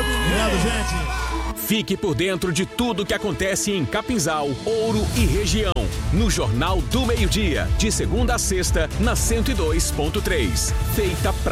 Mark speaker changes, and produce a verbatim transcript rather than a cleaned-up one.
Speaker 1: Obrigado, gente.
Speaker 2: Fique por dentro de tudo que acontece em Capinzal, Ouro e região. No Jornal do Meio-Dia, de segunda a sexta, na cento e dois ponto três. Feita pra